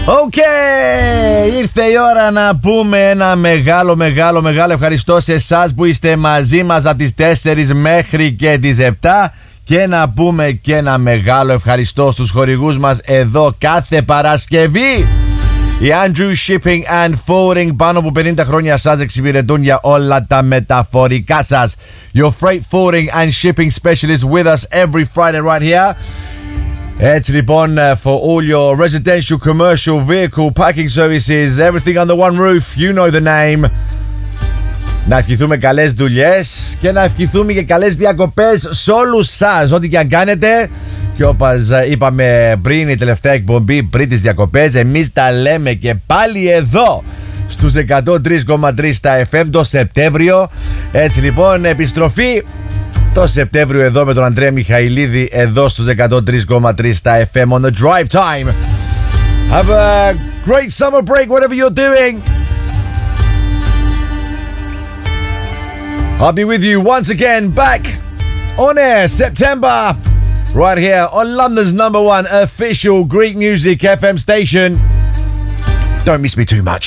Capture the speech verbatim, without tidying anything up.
Οκ, okay. Ήρθε η ώρα να πούμε ένα μεγάλο μεγάλο μεγάλο ευχαριστώ σε εσάς που είστε μαζί μας από τις τέσσερις μέχρι και τις επτά. Και να πούμε και ένα μεγάλο ευχαριστώ στους χορηγούς μας εδώ κάθε Παρασκευή. Η Andrew Shipping and Forwarding, πάνω από πενήντα χρόνια σας εξυπηρετούν για όλα τα μεταφορικά σας. Your freight forwarding and shipping specialist with us every Friday right here. Έτσι λοιπόν, for all your residential, commercial, vehicle, parking services, everything under one roof, you know the name. Να ευχηθούμε καλές δουλειές και να ευχηθούμε και καλές διακοπές σε όλους σας, ό,τι και αν κάνετε. Και όπως είπαμε πριν, η τελευταία εκπομπή πριν τις διακοπές, εμείς τα λέμε και πάλι εδώ στους εκατόν τρία κόμμα τρία στα εφ εμ το Σεπτέμβριο. Έτσι λοιπόν, επιστροφή το Σεπτέμβριο εδώ με τον Ανδρέα Μιχαηλίδη εδώ στους εκατόν τρία κόμμα τρία στα εφ εμ on the drive time. Have a great summer break, whatever you're doing. I'll be with you once again back on air September, right here on London's number one official Greek music F M station. Don't miss me too much.